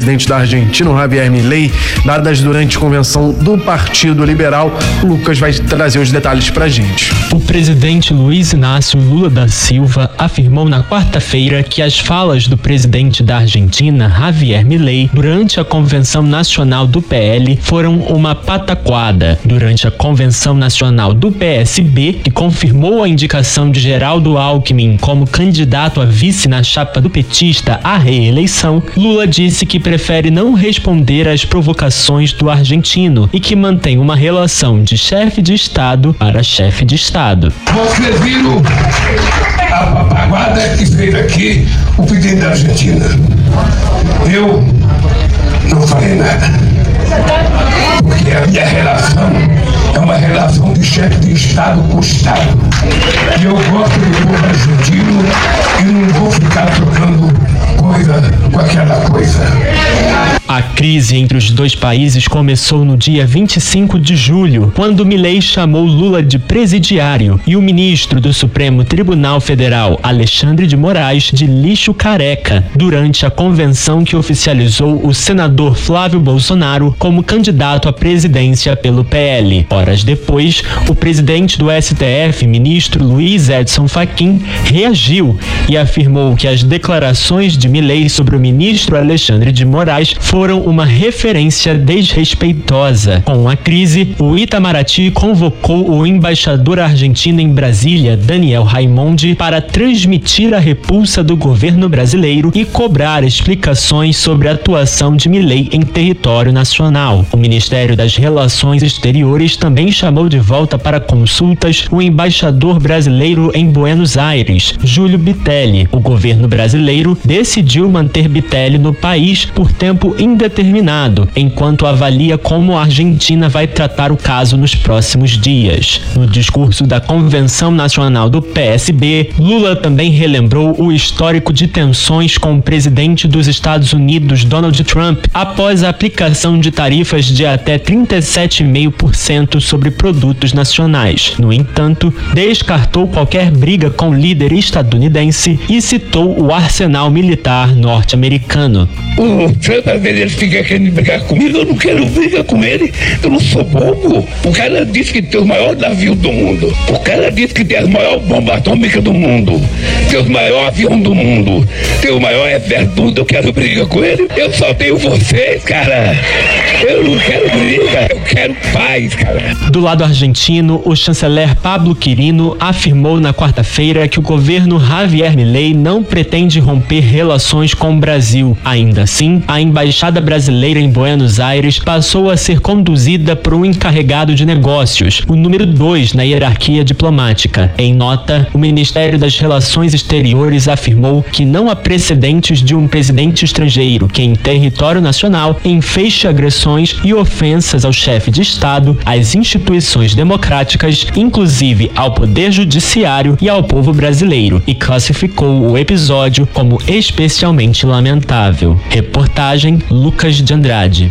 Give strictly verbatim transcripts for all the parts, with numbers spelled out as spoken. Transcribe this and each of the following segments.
presidente da Argentina, Javier Milei, dadas durante a convenção do Partido Liberal. O Lucas vai trazer os detalhes pra gente. O presidente Luiz Inácio Lula da Silva afirmou na quarta-feira que as falas do presidente da Argentina, Javier Milei, durante a convenção nacional do P L foram uma pataquada. Durante a convenção nacional do P S B, que confirmou a indicação de Geraldo Alckmin como candidato a vice na chapa do petista à reeleição, Lula disse que prefere não responder às provocações do argentino e que mantém uma relação de chefe de Estado para chefe de Estado. Vocês viram a papaguada que fez aqui o presidente da Argentina. Eu não falei nada, porque a minha relação é uma relação de chefe de Estado com Estado. E eu gosto do povo argentino e não vou ficar trocando coisa com aquela coisa. A crise entre os dois países começou no dia vinte e cinco de julho, quando Milei chamou Lula de presidiário e o ministro do Supremo Tribunal Federal, Alexandre de Moraes, de lixo careca, durante a convenção que oficializou o senador Flávio Bolsonaro como candidato à presidência pelo P L. Horas depois, o presidente do S T F, ministro Luiz Edson Fachin, reagiu e afirmou que as declarações de Milei sobre o ministro Alexandre de Moraes foram uma referência desrespeitosa. Com a crise, o Itamaraty convocou o embaixador argentino em Brasília, Daniel Raimondi, para transmitir a repulsa do governo brasileiro e cobrar explicações sobre a atuação de Milei em território nacional. O Ministério das Relações Exteriores também chamou de volta para consultas o embaixador brasileiro em Buenos Aires, Júlio Bitelli. O governo brasileiro decidiu manter Bitelli no país por tempo indeterminado, enquanto avalia como a Argentina vai tratar o caso nos próximos dias. No discurso da Convenção Nacional do P S B, Lula também relembrou o histórico de tensões com o presidente dos Estados Unidos, Donald Trump, após a aplicação de tarifas de até trinta e sete vírgula cinco por cento sobre produtos nacionais. No entanto, descartou qualquer briga com o líder estadunidense e citou o arsenal militar norte-americano. O Trump, às vezes, ele fica querendo brigar comigo, eu não quero brigar com ele, eu não sou bobo. O cara disse que tem os maiores navios do mundo, o cara disse que tem as maiores bombas atômicas do mundo, tem os maiores aviões do mundo, tem o maior exército do mundo, eu quero brigar com ele, eu só tenho vocês, cara. Eu não quero briga, eu quero paz, cara. Do lado argentino, o chanceler Pablo Quirino afirmou na quarta-feira que o governo Javier Milei não pretende romper relações com o Brasil. Ainda assim, a embaixada brasileira em Buenos Aires passou a ser conduzida por um encarregado de negócios, o número dois na hierarquia diplomática. Em nota, o Ministério das Relações Exteriores afirmou que não há precedentes de um presidente estrangeiro que, em território nacional, enfeixe agressões e ofensas ao chefe de Estado, às instituições democráticas, inclusive ao Poder Judiciário e ao povo brasileiro, e classificou o episódio como especialmente lamentável. Reportagem Lucas de Andrade.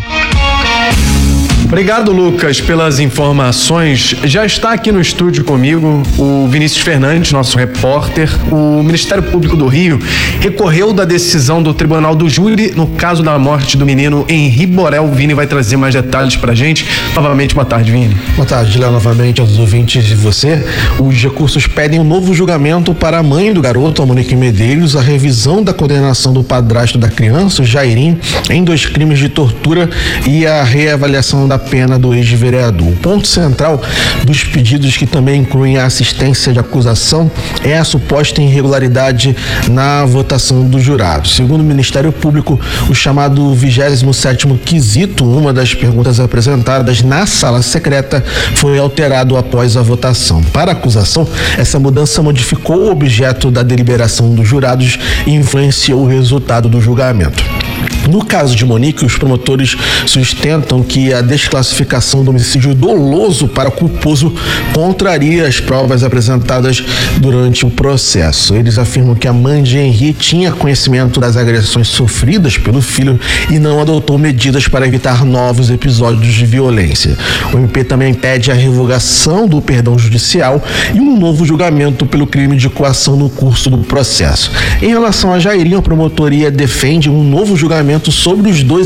Obrigado, Lucas, pelas informações. Já está aqui no estúdio comigo o Vinícius Fernandes, nosso repórter. O Ministério Público do Rio recorreu da decisão do Tribunal do Júri no caso da morte do menino Henri Borel. O Vini vai trazer mais detalhes pra gente. Novamente, boa tarde, Vini. Boa tarde, Léo, novamente aos ouvintes e você. Os recursos pedem um novo julgamento para a mãe do garoto, a Monique Medeiros, a revisão da condenação do padrasto da criança, o Jairim, em dois crimes de tortura e a reavaliação da pena do ex-vereador. O ponto central dos pedidos, que também incluem a assistência de acusação, é a suposta irregularidade na votação dos jurados. Segundo o Ministério Público, o chamado vigésimo sétimo quesito, uma das perguntas apresentadas na sala secreta, foi alterado após a votação. Para a acusação, essa mudança modificou o objeto da deliberação dos jurados e influenciou o resultado do julgamento. No caso de Monique, os promotores sustentam que a desclassificação do homicídio doloso para culposo contraria as provas apresentadas durante o processo. Eles afirmam que a mãe de Henri tinha conhecimento das agressões sofridas pelo filho e não adotou medidas para evitar novos episódios de violência. O M P também pede a revogação do perdão judicial e um novo julgamento pelo crime de coação no curso do processo. Em relação a Jairim, a promotoria defende um novo julgamento sobre os dois